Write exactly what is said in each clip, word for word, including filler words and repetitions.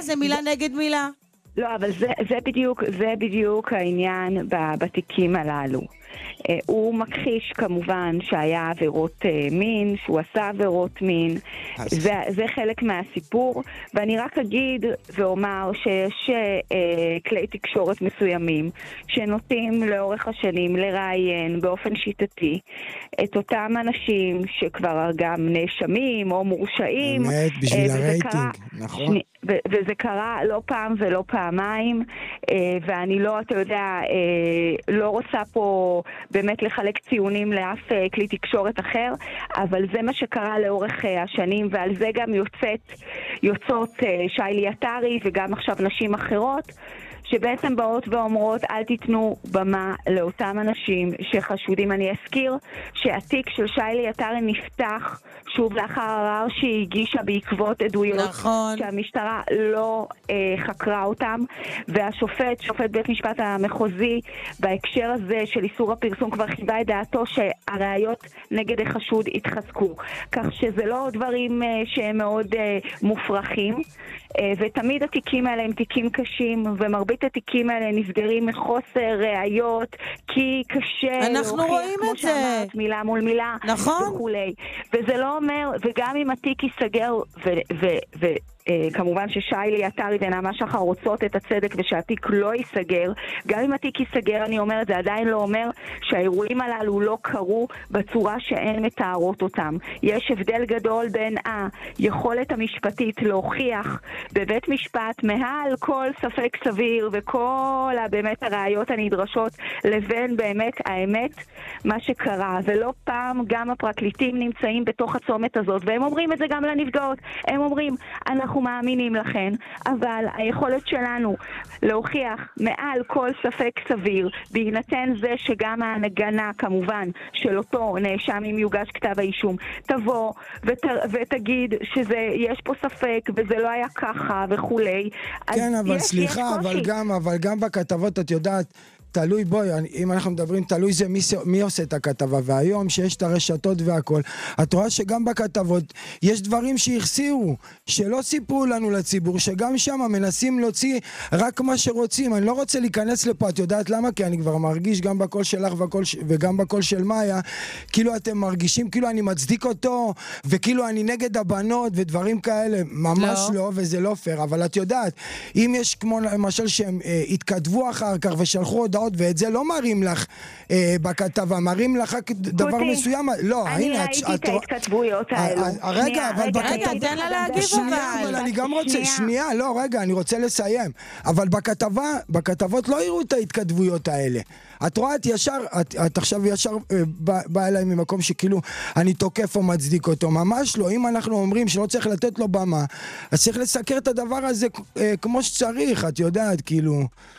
זה מילה נגד מילה. לא, אבל זה, זה בדיוק, זה בדיוק העניין בתיקים הללו. הוא מכחיש כמובן שהיה עבירות מין, שהוא עשה עבירות מין, זה, זה חלק מהסיפור, ואני רק אגיד ואומר שיש אה, כלי תקשורת מסוימים שנוטים לאורך השנים לראיין באופן שיטתי את אותם אנשים שכבר גם נאשמים או מורשעים. באמת, בשביל אה, הרייטינג, קרה, נכון. שני, ו- וזה קרה לא פעם ולא פעמיים, אה, ואני לא, אתה יודע, אה, לא רוצה פה באמת לחלק ציונים לאף אה, כלי תקשורת אחר, אבל זה מה שקרה לאורך אה, השנים, ועל זה גם יוצאת, יוצאות אה, שיילי עטרי וגם עכשיו נשים אחרות, שבעצם באות ואומרות, אל תיתנו במה לאותם אנשים שחשודים. אני אזכיר שהתיק של שיילי עטרי נפתח שוב לאחר ערר שהיא הגישה בעקבות עדויות, נכון. שהמשטרה לא אה, חקרה אותם, והשופט, שופט בית משפט המחוזי, בהקשר הזה של איסור הפרסום כבר חיווה את דעתו שהראיות נגד החשוד התחזקו. כך שזה לא דברים אה, שהם מאוד אה, מופרכים, אה, ותמיד התיקים האלה הם תיקים קשים, ומרבית התיקים האלה נסגרים מחוסר ראיות, כי קשה אנחנו להוכיח, רואים כמו את זה. שאמרת, מילה מול מילה, נכון. וכולי. וזה לא אומר, וגם אם התיק ייסגר, ו... ו, ו Uh, כמובן ששיילי עטרי ונעמה שחר רוצות את הצדק ושהתיק לא ייסגר, גם אם התיק ייסגר, אני אומרת, זה עדיין לא אומר שהאירועים הללו לא קרו בצורה שהן מתארות אותם. יש הבדל גדול בין היכולת המשפטית להוכיח בבית משפט מעל כל ספק סביר וכל באמת הראיות הנדרשות, לבין באמת האמת, מה שקרה. ולא פעם גם הפרקליטים נמצאים בתוך הצומת הזאת, והם אומרים את זה גם לנפגעות. הם אומרים, אנחנו אנחנו מאמינים לכן, אבל היכולת שלנו להוכיח מעל כל ספק סביר, בהינתן זה שגם ההגנה כמובן של אותו נאשם אם יוגש כתב האישום, תבוא ות, ותגיד שיש פה ספק וזה לא היה ככה וכולי. כן, אבל יש, סליחה, יש אבל, גם, אבל גם בכתבות את יודעת, תלוי, בואי, אם אנחנו מדברים, תלוי זה מי, מי עושה את הכתבה, והיום שיש את הרשתות והכל, את רואה שגם בכתבות יש דברים שהחסירו, שלא סיפרו לנו לציבור, שגם שם מנסים להוציא רק מה שרוצים. אני לא רוצה להיכנס לפה, את יודעת למה? כי אני כבר מרגיש גם בקול שלך וכל, וגם בקול של מאיה, כאילו אתם מרגישים כאילו אני מצדיק אותו, וכאילו אני נגד הבנות ודברים כאלה, ממש לא, לא וזה לא פייר, אבל את יודעת, אם יש כמו למשל שהם אה, התכתבו אחר כך ושלחו הודעות, ואת זה לא מראים לך אה, בכתבה, מראים לך דבר גותי, מסוים. לא, אני הנה, ראיתי את, את ההתכתבויות האלו. רגע, שנייה, אבל רגע, בכתבה... רגע, תן לה להגיב שנייה, אבל. אבל אני גם רוצה... שנייה. שנייה, לא, רגע, אני רוצה לסיים. אבל בכתבה, בכתבות לא יראו את ההתכתבויות האלה. את רואה, את ישר, את, את עכשיו ישר אה, בא, בא אליי ממקום שכאילו אני תוקף או מצדיק אותו. ממש לא. אם אנחנו אומרים שלא צריך לתת לו במה, אז צריך לסקר את הדבר הזה אה, כמו שצריך, את יודעת, כאילו...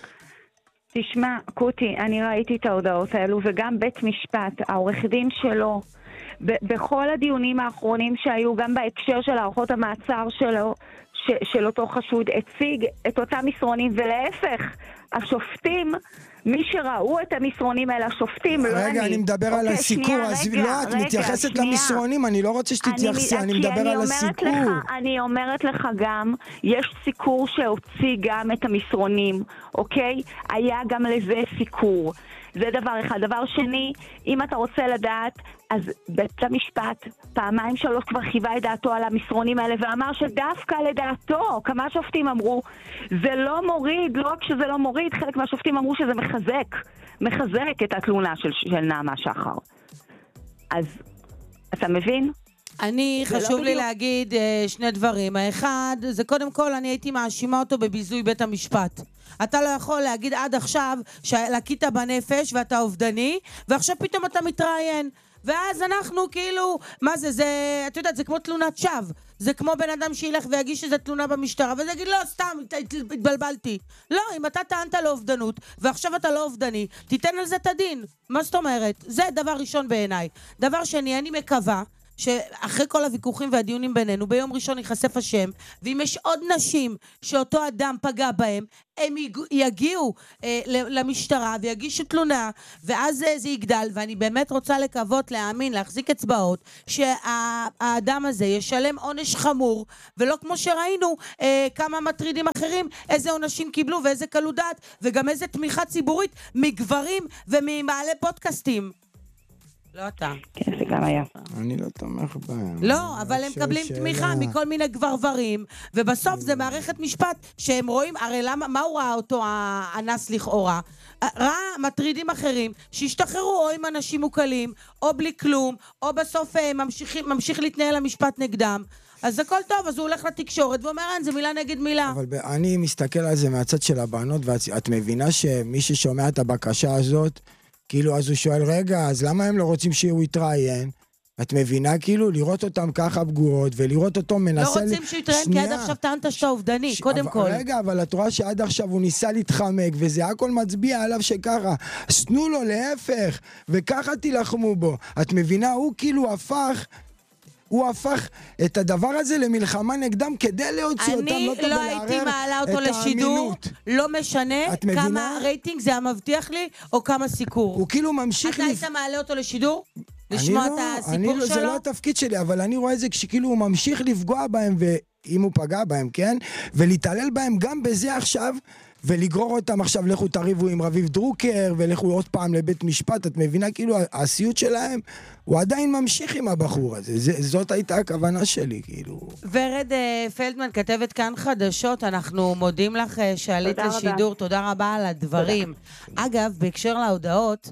תשמע, קוטי, אני ראיתי את ההודעות האלו, וגם בית משפט, העורך דין שלו, ב- בכל הדיונים האחרונים שהיו, גם בהקשר של הערכות המעצר שלו, ש- של אותו חשוד, הציג את אותם מסרונים, ולהפך, השופטים, מי שראו את המסרונים האלה, השופטים, לא אני. רגע, אני מדבר על הסיקור, אז לא, את מתייחסת למסרונים, אני לא רוצה שתתייחסי, אני מדבר על הסיקור. אני אומרת לך גם, יש סיקור שהוציא גם את המסרונים, אוקיי? היה גם לזה סיקור. זה דבר אחד. דבר שני, אם אתה רוצה לדעת, אז בית המשפט פעמיים שלוש כבר חיווה את דעתו על המסרונים האלה, ואמר שדווקא לדעתו, כמה שופטים אמרו, זה לא מוריד, לא רק שזה לא מוריד, חלק מהשופטים אמרו שזה מחזק, מחזק את התלונה של, של נעמה שחר. אז אתה מבין? אני, חשוב לי להגיד שני דברים. האחד, זה קודם כל, אני הייתי מאשימה אותו בביזוי בית המשפט. אתה לא יכול להגיד עד עכשיו שלקית בנפש ואתה אובדני, ועכשיו פתאום אתה מתראיין. ואז אנחנו כאילו, מה זה, זה, אתה יודעת, זה כמו תלונת שווא. זה כמו בן אדם שילך ויגיש שזה תלונה במשטרה, וזה יגיד, לא, סתם, התבלבלתי. לא, אם אתה טענת לאובדנות, ועכשיו אתה לא אובדני, תיתן על זה את הדין. מה זאת אומרת? זה דבר ראשון בעיניי. דבר שני, אני מקווה, שאחרי כל הוויכוחים והדיונים בינינו, ביום ראשון ייחשף השם, ואם יש עוד נשים שאותו אדם פגע בהם, הם יגיעו אה, למשטרה ויגישו תלונה, ואז אה, זה יגדל, ואני באמת רוצה לקוות, להאמין, להחזיק אצבעות, שהאדם הזה ישלם עונש חמור, ולא כמו שראינו אה, כמה מטרידים אחרים, איזה עונשים קיבלו ואיזה קלות דעת, וגם איזה תמיכה ציבורית מגברים וממעלה פודקאסטים. לא אתה. כן, זה גם היה. אני לא תומך בהם. לא, אבל הם מקבלים תמיכה מכל מיני גברברים, ובסוף זה מערכת משפט שהם רואים, הרי למה, מה הוא ראה אותו האנס לכאורה? ראה מטרידים אחרים שהשתחררו או עם אנשים מוקלים, או בלי כלום, או בסוף ממשיך, ממשיך להתנהל המשפט נגדם. אז הכל טוב, אז הוא הולך לתקשורת ואומר, אין, זה מילה נגד מילה. אבל אני מסתכל על זה מהצד של הבנות, ואת מבינה שמי ששומע את הבקשה הזאת, כאילו, אז הוא שואל, רגע, אז למה הם לא רוצים שהוא יתראיין? את מבינה, כאילו, לראות אותם ככה פגועות, ולראות אותו מנסה... לא רוצים שהוא יתראיין, כי עד עכשיו טענת שאתה אובדני, קודם כל. רגע, אבל את רואה שעד עכשיו הוא ניסה להתחמק, וזה הכל מצביע עליו שככה. אז תנו לו להפך, וככה תלחמו בו. את מבינה, הוא כאילו הפך... הוא הפך את הדבר הזה למלחמה נגדם כדי להוציא אותם, לא טוב ולערער את האמינות. אני לא הייתי מעלה אותו לשידור, לא משנה כמה רייטינג זה המבטיח לי, או כמה סיקור. הוא כאילו ממשיך... אתה היית מעלה אותו לשידור? לשמוע את הסיפור שלו? זה לא התפקיד שלי, אבל אני רואה את זה כשכאילו הוא ממשיך לפגוע בהם, ואם הוא פגע בהם, כן? ולהתעלל בהם גם בזה עכשיו, ולגרור אותם עכשיו, לכו תריבו עם רביב דרוקר, ולכו עוד פעם לבית משפט, את מבינה, כאילו, הסיוט שלהם, הוא עדיין ממשיך עם הבחור הזה, זה, זאת הייתה הכוונה שלי, כאילו. ורד פלדמן, כתבת כאן חדשות, אנחנו מודים לך שעלית לשידור, תודה רבה על הדברים. תודה. אגב, בהקשר להודעות,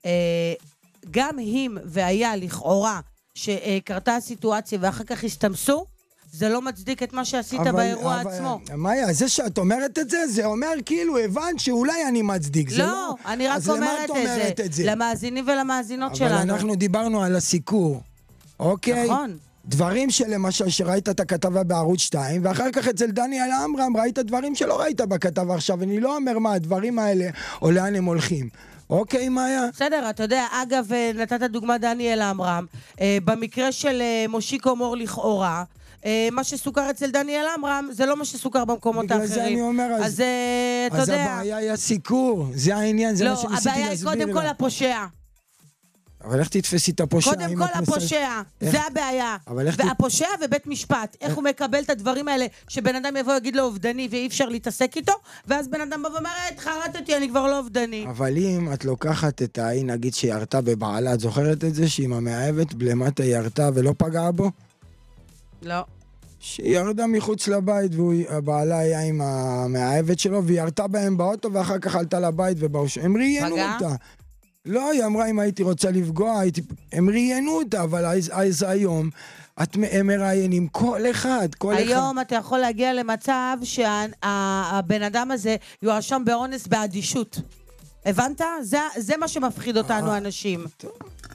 גם אם והיה לכאורה, שקרתה הסיטואציה ואחר כך הסתמסו, זה לא מצדיק את מה שעשית אבל, באירוע אבל, עצמו. מאיה, זה שאת אומרת את זה, זה אומר כאילו, הבנת שאולי אני מצדיק. לא, לא, אני רק אומרת, אומרת את, זה, את זה. למאזינים ולמאזינות אבל שלנו. אבל אנחנו דיברנו על הסיקור, אוקיי? נכון. דברים שלמשל שראית את הכתבה בערוץ שתיים, ואחר כך אצל דניאל עמרם ראית דברים שלא ראית בכתבה עכשיו, אני לא אומר מה הדברים האלה, או לאן הם הולכים. אוקיי, מאיה? בסדר, אתה יודע, אגב, נתת דוגמה דניאל עמרם, במקרה של מושיקו מור לכאורה, מה שסוכר אצל דניאל עמרם, זה לא מה שסוכר במקומות האחרים. בגלל זה אני אומר, אז, אז אתה אז יודע... אז הבעיה היא הסיקור, זה העניין, זה לא, מה שניסיתי להסביר. לא, הבעיה היא קודם כל הפושע. אבל איך תתפסי את הפושע? קודם כל הפושע, איך... זה הבעיה. והפושע ת... ובית משפט, איך איך הוא מקבל את הדברים האלה, שבן אדם יבוא יגיד לו אובדני ואי אפשר להתעסק איתו, ואז בן אדם בא ואומר, התחרט אותי, אני כבר לא אובדני. אבל אם את לוקחת את ההיא, נגיד שירתה בבעלה, את זוכרת את זה שהיא המאהבת בלמת הירתה ולא פגעה בו? לא. שהיא ירדה מחוץ לבית, והבעלה היה עם המאהבת שלו, והיא ירתה בהם באוטו, ואחר כך עלתה לבית ובאו ש... הם ראיינו אותה. לא, היא אמרה, אם הייתי רוצה לפגוע, הייתי... הם ראיינו אותה, אבל אז, אז היום, את, הם מראיינים כל אחד, כל היום אחד. היום אתה יכול להגיע למצב שהבן אדם הזה יואשם באונס באדישות. הבנת? זה, זה מה שמפחיד אותנו אנשים. טוב.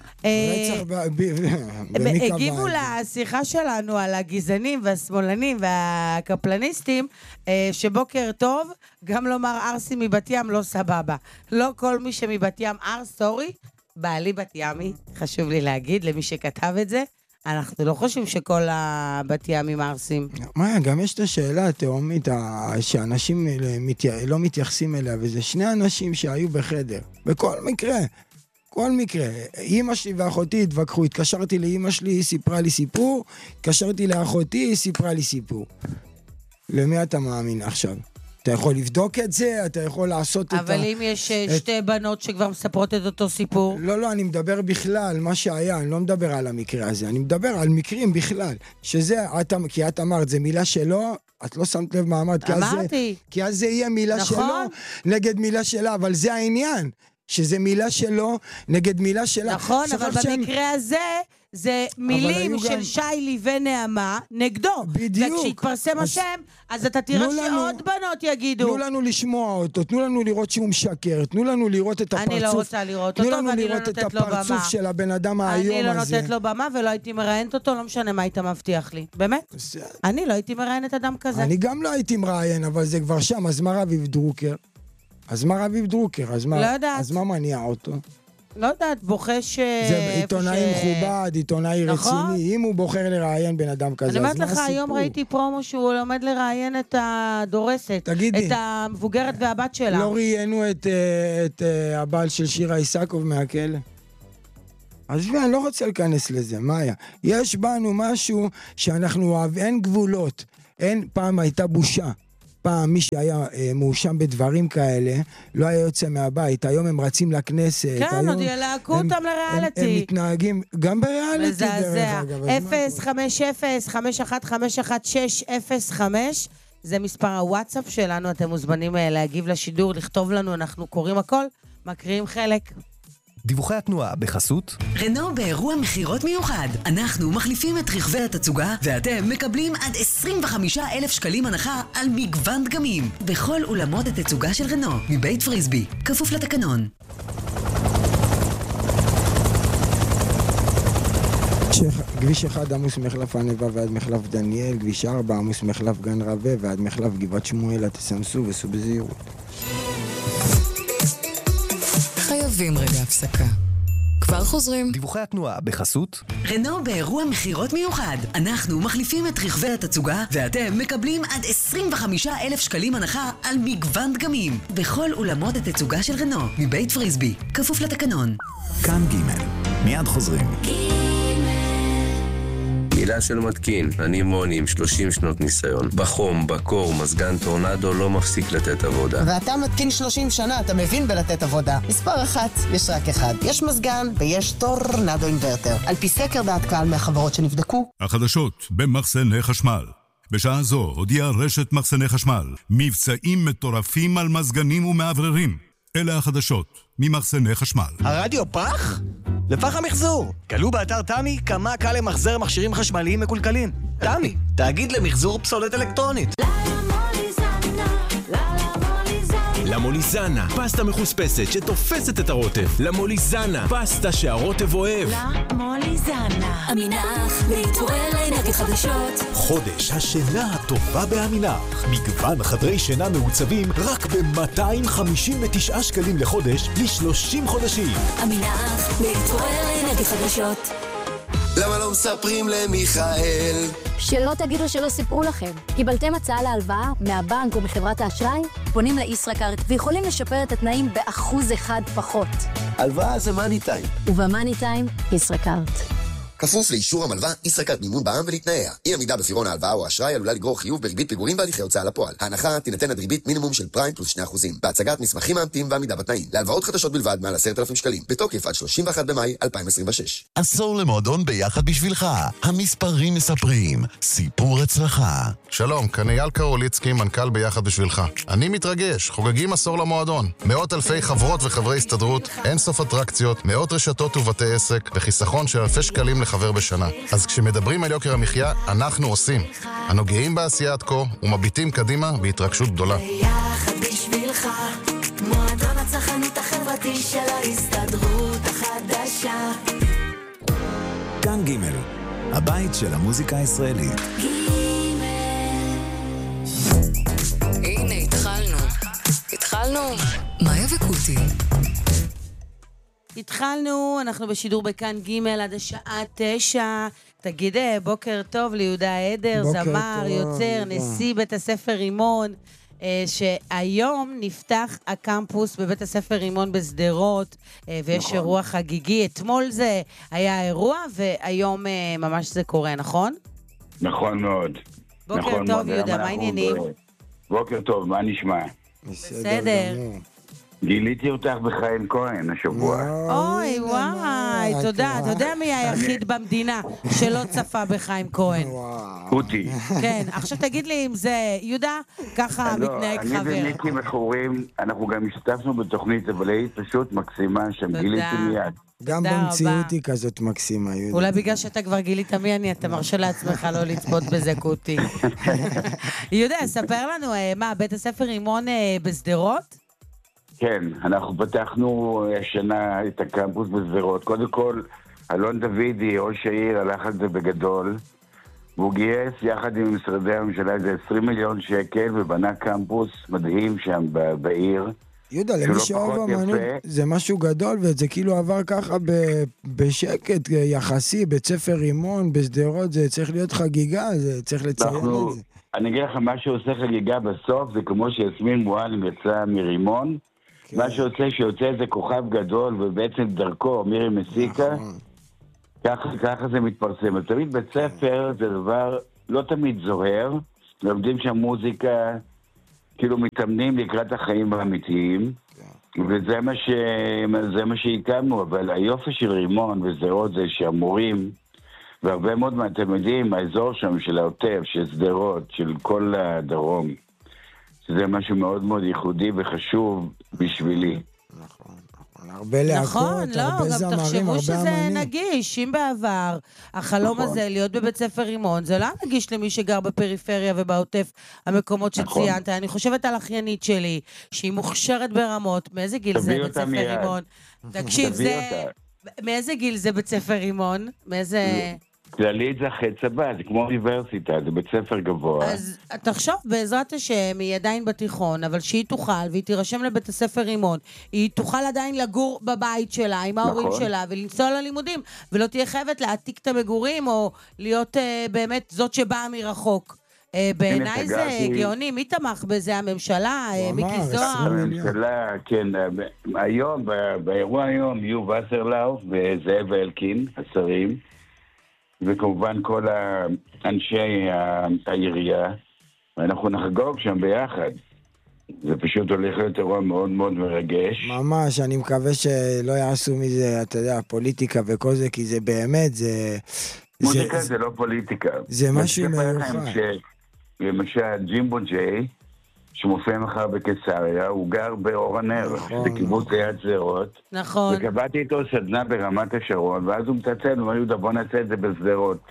הגיבו לשיחה שלנו על הגזענים והשמאלנים והקפלניסטים, שבוקר טוב, גם לומר ארסי מבת ים לא סבבה. לא כל מי שמבת ים אר, סורי, בעלי בת ימי, חשוב לי להגיד למי שכתב את זה, אנחנו לא חושבים שכל הבת ימים ארסים. מה, גם יש את השאלה התאומית שאנשים לא מתייחסים אליה, וזה שני אנשים שהיו בחדר, בכל מקרה. כל מקרה, אמא שלי ואחותי התווכחו, התקשרתי לאמא שלי, היא סיפרה לי סיפור, התקשרתי לאחותי, היא סיפרה לי סיפור. למי אתה מאמין עכשיו? אתה יכול לבדוק את זה, אתה יכול לעשות את ה... אבל אם יש שתי בנות שכבר מספרות את אותו סיפור? לא, לא, אני מדבר בכלל, מה שהיה, אני לא מדבר על המקרה הזה, אני מדבר על מקרים בכלל, שזה, כי את אמרת, זה מילה שלו, את לא שמת לב מעמד, אמרתי. כי אז זה יהיה מילה שלו נגד מילה שלה, אבל זה העניין. שזה מילה שלו נגד מילה שלה. נכון, אבל במקרה הזה זה מילים של שיילי ונעמה נגדו. בדיוק. וכשהתפרסם השם, אז אתה תראה שעוד בנות יגידו. תנו לנו לשמוע אותו, תנו לנו לראות שהוא משקר, תנו לנו לראות את הפרצוף. אני לא רוצה לראות אותו, ואני לא נותנת לו במה. תנו לנו לראות את הפרצוף של הבן אדם היום הזה. אני לא נותנת לו במה, ולא הייתי מראיינת אותו, לא משנה מה היית מבטיח לי. באמת? אני לא הייתי מראיינת אדם כזה. אני גם לא הייתי מראיין, אבל זה כבר שם, אז מה רביב דרוקר? אז מה רביב דרוקר? אז מה, לא יודעת. אז מה מניע אותו? לא יודעת, בוחש... זה עיתונאי מכובד, עיתונאי רציני. אם הוא בוחר לראיין בן אדם כזה, אני אומרת לך, היום ראיתי פרומו שהוא עומד לראיין את הדורסת. תגידי. את המבוגרת והבת שלה. לא ראיינו את הבעל של שירה איסקוב מהכלא? אז אני לא רוצה להיכנס לזה, מאיה. יש בנו משהו שאנחנו אוהב, אין גבולות. אין, פעם הייתה בושה. פעם מי שהיה אה, מאושם בדברים כאלה, לא היה יוצא מהבית. היום הם רצים לכנסת. כן, עוד ילהקו אותם לריאליטי. הם, הם מתנהגים גם בריאליטי. מזעזע. אפס חמש אפס חמש אחת חמש אחת שש אפס חמש זה מספר הוואטסאפ שלנו. אתם מוזמנים להגיב לשידור, לכתוב לנו, אנחנו קוראים הכל, מקריאים חלק. דיווחי התנועה בחסות רנו באירוע מחירות מיוחד. אנחנו מחליפים את רכבי התצוגה ואתם מקבלים עד עשרים וחמישה אלף שקלים הנחה על מגוון דגמים בכל אולמות התצוגה של רנו מבית פריסבי, כפוף לתקנון. כביש אחד עמוס מחלף הנבא ועד מחלף דניאל, כביש ארבע עמוס מחלף גן רבה ועד מחלף גבעת שמואל. תסמסו וסעו בזהירות. חייבים רגע הפסקה. כבר חוזרים. דיווחי התנועה בחסות רנו באירוע מחירות מיוחד. אנחנו מחליפים את רכבי התצוגה ואתם מקבלים עד עשרים וחמישה אלף שקלים הנחה על מגוון דגמים בכל אולמות התצוגה של רנו מבית פריסבי, כפוף לתקנון. כאן ג' מיד חוזרים. מילה של מתקין, אני מוני עם שלושים שנות ניסיון. בחום, בקור, מזגן טורנדו לא מפסיק לתת עבודה. ואתה מתקין שלושים שנה, אתה מבין בלתת עבודה. מספר אחת, יש רק אחד. יש מזגן ויש טורנדו אינברטר. על פי סקר דעת קהל מהחברות שנבדקו. החדשות במחסני חשמל. בשעה זו הודיעה רשת מחסני חשמל. מבצעים מטורפים על מזגנים ומעבררים. אלה החדשות ממחסני חשמל. הרדיו פח? לפח המחזור. גלו באתר תמי כמה קל למחזר מכשירים חשמליים מקולקלים. תמי, תאגיד למחזור פסולת אלקטרונית. למוליזנה, פסטה מחוספסת שתופסת את הרוטב. למוליזנה, פסטה שהרוטב אוהב. למוליזנה, אמינח, להתעורר לאנרגיות חדשות. חודש השינה הטובה באמינח. מגוון חדרי שינה מעוצבים רק ב-מאתיים חמישים ותשעה שקלים לחודש ל-שלושים חודשים. אמינח, להתעורר לאנרגיות חדשות. למה לא מספרים למיכאל? שלא תגידו שלא סיפרו לכם. קיבלתם הצעה להלוואה מהבנק או מחברת האשראי? פונים לישראכרט ויכולים לשפר את התנאים באחוז אחד פחות. הלוואה זה מאני טיים. ובמאני טיים, ישראכרט. כפוף לאישור המלווה, ישראכרט מימון בע"מ ולתנאיה. אי עמידה בפירעון ההלוואה או האשראי עלולה לגרור חיוב בריבית פיגורים והליכי הוצאה לפועל. ההנחה תינתן עד ריבית מינימום של פריים פלוס שני אחוזים. בהצגת מסמכים מאמתים ועמידה בתנאים. להלוואות חדשות בלבד מעל עשרת אלפים שקלים. בתוקף עד שלושים ואחד במאי אלפיים עשרים ושש. עשור למועדון ביחד בשבילך. המספרים מספרים. סיפור הצלחה. שלום, כאן אייל קרוליצקי, מנכ"ל ביחד בשבילך. אני מתרגש, חוגגים עשור למועדון. מאות אלפי חברות וחברי הסתדרות, אין סוף אטרקציות, מאות רשתות ובתי עסק, וחיסכון של אלפי שקלים לחבר בשנה. אז כשמדברים על יוקר המחיה, אנחנו עושים. אנו גאים בעשייה עד כה ומביטים קדימה בהתרגשות גדולה. ביחד בשבילך, מועדון הצרכנות החברתי של ההסתדרות החדשה. כאן ג' הבית של המוזיקה הישראלית. הנה, התחלנו. התחלנו. מאיה וקוטי. התחלנו, אנחנו בשידור בכאן ג' עד השעה תשע. תגיד בוקר טוב ליהודה עדר, זמר, יוצר, נשיא בית הספר רימון, שהיום נפתח הקמפוס בבית הספר רימון בסדרות, ויש אירוע חגיגי. אתמול זה היה אירוע, והיום ממש זה קורה, נכון? נכון מאוד. בוקר טוב יהודה, מה העניינים? בוקר טוב, מה נשמע? בסדר. גיליתי אותך בחיים כהן השבוע. אוי, וואי, תודה. אתה יודע מי היחיד במדינה שלא צפה בחיים כהן? קוטי. כן, עכשיו תגיד לי אם זה יהודה, ככה מתנהג חבר. אני ומיקי מכורים, אנחנו גם השתתפנו בתוכנית, אבל היא פשוט מקסימה שם, גיליתי מיד. גם במציאות היא כזאת מקסימה, יהודה. אולי בגלל שאתה כבר גילית מי אני, אתה מרשה לעצמך לא לצפות בזה, קוטי. יהודה, ספר לנו, מה, בית הספר רימון בסדרות? כן, אנחנו פתחנו השנה את הקמפוס בסדרות. קודם כל, אלון דוידי, ראש העיר, הלך על זה בגדול, והוא גייס יחד עם משרדי הממשלה איזה עשרים מיליון שקל, ובנה קמפוס מדהים שם בעיר, יהודה, למי שאוהב אמנות, זה משהו גדול, וזה כאילו עבר ככה בשקט יחסי, בית ספר רימון, בסדרות, זה צריך להיות חגיגה, זה צריך לציין את זה. אני אגיד לך, מה שעושה חגיגה בסוף, זה כמו שיסמין מועלם יצא מרימון, מה שעושה שיוצא איזה כוכב גדול, ובעצם דרכו, מירי מסיקה, ככה זה מתפרסם. תמיד בית ספר זה דבר לא תמיד זוהר, לומדים שם מוזיקה, כאילו מתאמנים לקראת החיים האמיתיים, וזה מה, ש... זה מה שהקמנו, אבל היופי של רימון ושדרות זה שהמורים, והרבה מאוד מהתלמידים, האזור שם של העוטף, של שדרות, של כל הדרום, שזה משהו מאוד מאוד ייחודי וחשוב בשבילי. נכון, נכון. הרבה להקות, נכון, לא, הרבה זמרים, הרבה אמנים. גם תחשבו שזה נגיש, אם בעבר החלום נכון. הזה להיות בבית ספר רימון, זה לא נגיש למי שגר בפריפריה ובעוטף המקומות נכון. שציינת. אני חושבת על אחיינית שלי, שהיא מוכשרת ברמות, מאיזה גיל זה בית ספר מיד. רימון? תקשיב, זה... אותה. מאיזה גיל זה בית ספר רימון? מאיזה... כללית זה חץ הבא, זה כמו אוניברסיטה, זה בית ספר גבוה. אז תחשוב, בעזרת השם, היא עדיין בתיכון, אבל שהיא תוכל, והיא תירשם לבית הספר רימון, היא תוכל עדיין לגור בבית שלה, עם ההורים נכון. שלה, ולנסוע ללימודים, ולא תהיה חייבת להעתיק את המגורים, או להיות אה, באמת זאת שבאה מרחוק. אה, בעיניי זה גאוני, מי תמך בזה? הממשלה, אה, מיקי זוהר? הממשלה, כן, היום, באירוע היום, יהיו וסרלאוף וזאב אלקין, השרים, וכמובן כל האנשי העירייה, ואנחנו נחגוג שם ביחד. זה פשוט הולך להיות אירוע מאוד מאוד מרגש. ממש, אני מקווה שלא יעשו מזה, אתה יודע, פוליטיקה וכל זה, כי זה באמת, זה... מוזיקה זה, זה לא פוליטיקה. זה משהו מיוחד. למשל, ג'ימבו ג'יי, שמופיע מחר בקיסריה, הוא גר באור הנר, נכון, שזה קיבוץ ליד שדרות. נכון. וקבעתי איתו סדנה ברמת השרון, ואז הוא מצלצל, הוא אומר, יהודה, בוא נעשה את זה בשדרות.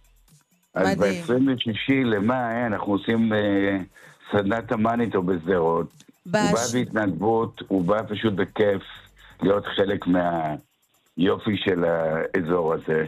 אז ב-עשרים ושישה למאי אנחנו עושים אה, סדנת אמן איתו בשדרות. בש... הוא בא בהתנדבות, הוא בא פשוט בכיף להיות חלק מהיופי של האזור הזה.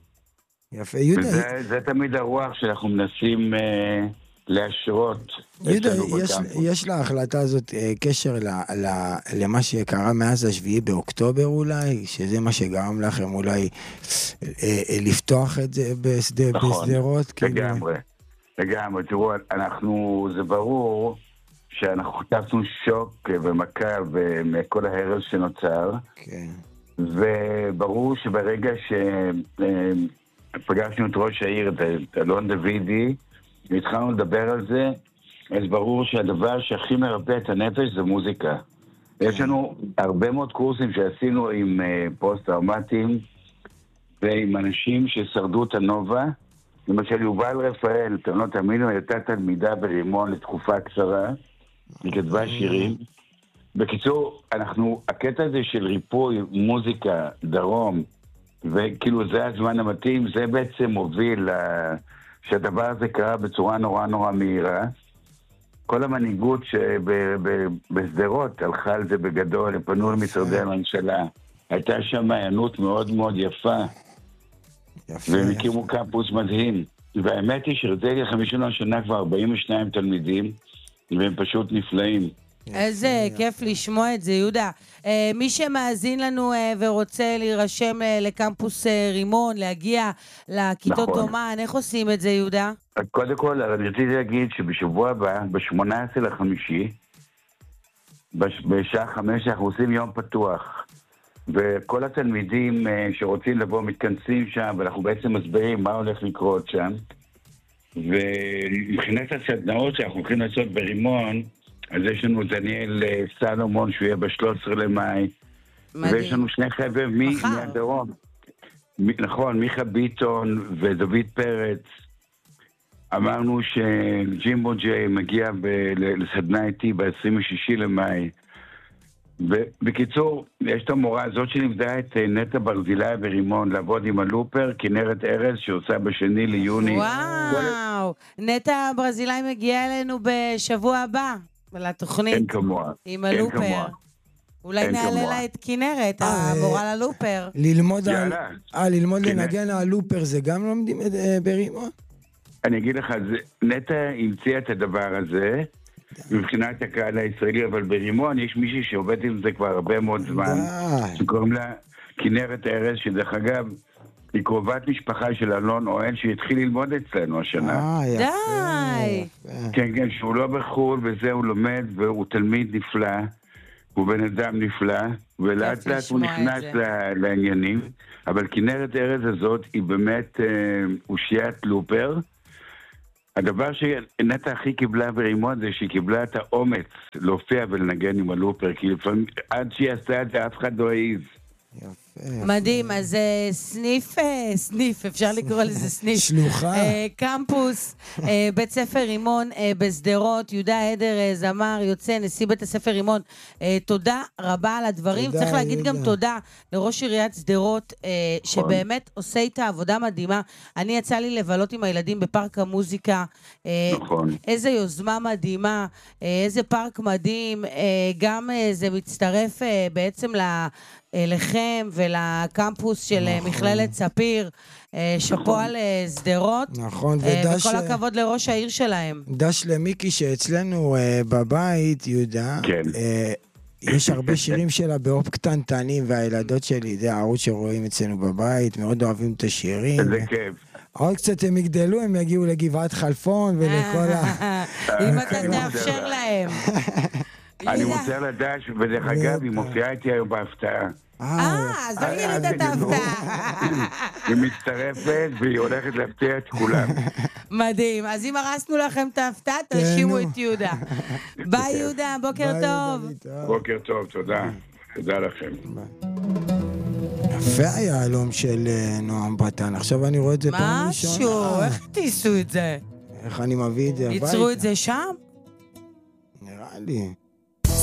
יפה, יהודה. וזה זה תמיד הרוח שאנחנו מנסים... אה, להשרות. יהודה, יש, יש להחלטה הזאת אה, קשר ל, ל, למה שקרה מאז השביעי באוקטובר אולי, שזה מה שגרם לכם אולי אה, אה, לפתוח את זה בסד, נכון, בסדרות? לגמרי, כאילו... לגמרי. תראו, אנחנו, זה ברור שאנחנו חטפנו שוק ומכה ומכל ההרס שנוצר, כן. וברור שברגע שפגשנו את ראש העיר, את אלון דוידי, והתחלנו לדבר על זה, אז ברור שהדבר שהכי מרפא את הנפש זה מוזיקה. יש לנו הרבה מאוד קורסים שעשינו עם פוסט-טראומטיים, ועם אנשים ששרדו את הנובה. למשל, יובל רפאל, אתם לא תאמינו, הייתה תלמידה ברימון לתקופה קצרה, היא כתבה שירים. בקיצור, אנחנו, הקטע הזה של ריפוי, מוזיקה, דרום, וכאילו זה הזמן המתאים, זה בעצם מוביל ל... שהדבר הזה קרה בצורה נורא נורא מהירה. כל המנהיגות שבסדרות הלכה על זה בגדול, הם פנו למשרדי הממשלה. הייתה שם מעיינות מאוד מאוד יפה. יפה והם הקימו קמפוס מדהים. והאמת היא שרציתי לכם השנה כבר ארבעים ושניים תלמידים, והם פשוט נפלאים. איזה כיף לשמוע את זה, יהודה. מי שמאזין לנו ורוצה להירשם לקמפוס רימון, להגיע לכיתות אומן, איך עושים את זה, יהודה? קודם כל, אני רציתי להגיד שבשבוע הבא, ב-שמונה עשרה לחמישי, בשעה חמש אנחנו עושים יום פתוח. וכל התלמידים שרוצים לבוא מתכנסים שם, ואנחנו בעצם מסבירים מה הולך לקרות שם. ומבחינת הסדנאות שאנחנו הולכים לעשות ברימון, אז יש לנו דניאל סלומון, שהוא יהיה ב-שלושה עשר למאי. מדהים. ויש לנו שני חבר'ה מהדרום. נכון, מיכה ביטון ודוד פרץ. אמרנו שג'ימבו ג'יי מגיע ב- לסדנה איתי ב-עשרים ושישה למאי. ובקיצור, יש את המורה הזאת שנבדה את נטע ברזילי ברימון, לעבוד עם הלופר, כנרת ארז, שעושה בשני ליוני. וואו, נטע ברזילי מגיע אלינו בשבוע הבא. לתוכנית. אין כמוה. עם הלופר. אולי נעלה לה את כנרת, המורה ללופר. ללמוד ללמוד לנגן הלופר, זה גם לומדים ברימון? אני אגיד לך, נטע המציאה את הדבר הזה, מבחינת הקהל הישראלי, אבל ברימון יש מישהי שעובדת עם זה כבר הרבה מאוד זמן, שקוראים לה כנרת ארז, שדרך אגב, היא קרובת משפחה של אלון אוהל, שהתחיל ללמוד אצלנו השנה. די! כן, כן, שהוא לא בחול, וזה הוא לומד, והוא תלמיד נפלא, הוא בן אדם נפלא, ולאט לאט הוא נכנס לעניינים, אבל כנרת ארז הזאת היא באמת אושיית לופר. הדבר שנטע הכי קיבלה ברימון זה שהיא קיבלה את האומץ להופיע ולנגן עם הלופר, כי לפעמים עד שהיא עשתה את זה אף אחד לא העיז. מדהים, אז סניף, סניף, אפשר לקרוא לזה סניף. שלוחה. קמפוס, בית ספר רימון בסדרות, יהודה עדר, זמר, יוצא, נשיא בית הספר רימון. תודה רבה על הדברים. צריך להגיד גם תודה לראש עיריית סדרות, שבאמת עושה איתה עבודה מדהימה. אני יצא לי לבלות עם הילדים בפארק המוזיקה. נכון. איזה יוזמה מדהימה, איזה פארק מדהים. גם זה מצטרף בעצם ל... לכם ולקמפוס של מכללת ספיר, שפו על סדרות, וכל הכבוד לראש העיר שלהם. דש למיקי שאצלנו בבית, יהודה, יש הרבה שירים שלה באופ קטנטנים, והילדות שלי, זה הערוץ שרואים אצלנו בבית, מאוד אוהבים את השירים. איזה כיף. עוד קצת הם יגדלו, הם יגיעו לגבעת חלפון ולכל ה... אם אתה תאפשר להם. אני מוצא לדעת, ודרך אגב, היא מופיעה איתי היום בהפתעה. אה, אז לא גיליתם את ההפתעה. היא מצטרפת והיא הולכת להפתיע את כולם. מדהים, אז אם הרסנו לכם את ההפתעה, תרשימו את יהודה. ביי יהודה, בוקר טוב. בוקר טוב, תודה. תודה לכם. יפה היהלום של נועם בטן, עכשיו אני רואה את זה פעם ראשונה. משהו, איך תיסו את זה? איך אני מביא את זה הביתה? ייצרו את זה שם? נראה לי.